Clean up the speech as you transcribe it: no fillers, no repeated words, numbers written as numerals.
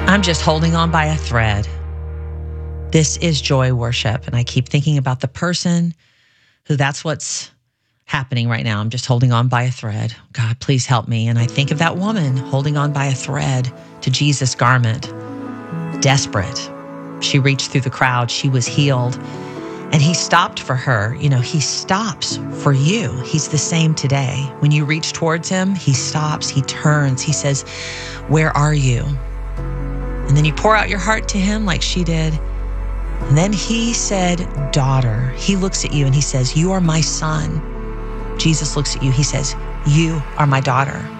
I'm just holding on by a thread. This is joy worship. And I keep thinking about the person who that's what's happening right now. I'm just holding on by a thread. God, please help me. And I think of that woman holding on by a thread to Jesus' garment, desperate. She reached through the crowd. She was healed. And he stopped for her. You know, he stops for you. He's the same today. When you reach towards him, he stops, he turns, he says, "Where are you?" And then you pour out your heart to him like she did. And then he said, "Daughter." He looks at you and he says, "You are my son." Jesus looks at you. He says, "You are my daughter."